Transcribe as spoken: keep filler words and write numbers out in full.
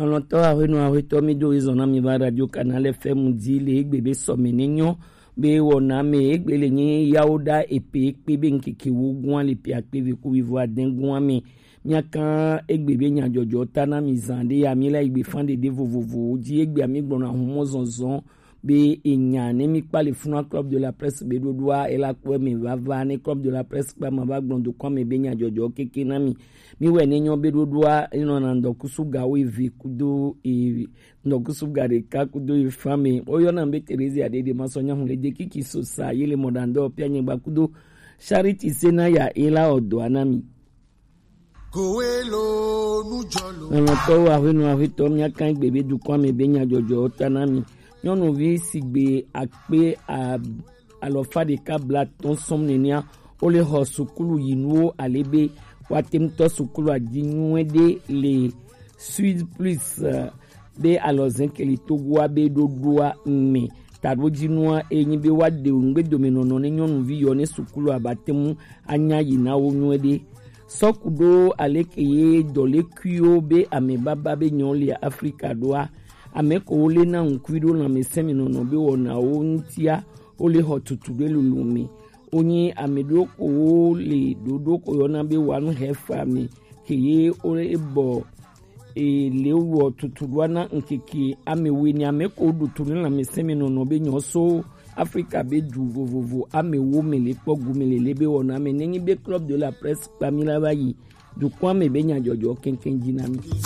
Nonto ahwenu ahweto mi do izona mi ba radio Canal F M dile egbebe someninyo be wona me egbele ni yauda epe epe be nkiki wogun le pi akpe ku vivo adengun ami miaka egbebe nya jojo tana mi zande ya mi la igbe fande de vovovo di egbe ami gbona homo zonzon be enya ne mi pale funa club de la presse be dodoa e la ko mi vava ne club de la presse pa ma ba gbondo kwa me be nya jojo keke na mi mi we ne nyo be dodoa ino na ndokusuga we vi kudo e ndokusuga de ka kudo e fami oyo na mbe Teresa Adede masonya hu le de kiki so sa yele modando pia nyeba kudo Charity sena ya ela odo anami Goelo nujolo ono to wa hwenu ahwito mi akan gbebe du kwa me be nya jojo tanami nyɔnu vi sigbe akpe alofa ɖeka bla tɔn sɔm nenia wole xɔ sukulu yinuwo alebe watemtɔ sukulu adi nyuie ɖe le Sud Plus be alɔzɛnkeli togoa be ɖoɖoa me taɖodzinua enyi be waɖe ŋgbedome ne nyɔnuvi yɔ ne sukulu abatemu anya yinawo nyuie ɖe sɔkuɖo aleke ye dɔlekuiwo be amebaba be nyɔ le Afrika ɖoa ameko ole na nkuido na mesemi no no be wona ontia ole hotutu de lulumi onye amedo ko le dodo ko yona be wanu hefa mi keye ole bo e lewo tutu wana nkeke amewe ni ameko dutu na mesemi no no be nyoso Africa be du vovovo amewo mele pogu mele lebe wona me nengi be club de la presse pamila bayi du kwa me be nya jojo kenken jinami